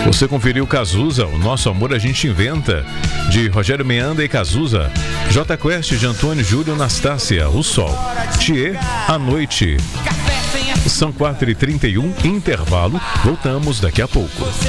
Você conferiu Cazuza, O Nosso Amor a Gente Inventa, de Rogério Meanda e Cazuza. J Quest, de Antônio Júlio Anastácia, O Sol. Thier, A Noite. São 4h31, intervalo. Voltamos daqui a pouco.